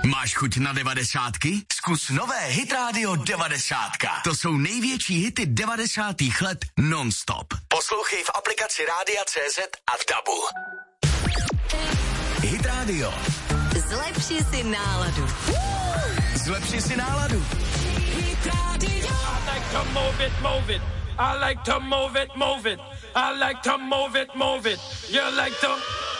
Máš chuť na 90? Zkus nové Hit Radio 90. To jsou největší hity 90. let non-stop. Poslouchej v aplikaci Rádia CZ a v DABu. Hit Radio. Zlepši si náladu. Zlepši si náladu. Hit Radio. I like to move it, move it. I like to move it, move it. I like to move it, move it. You like to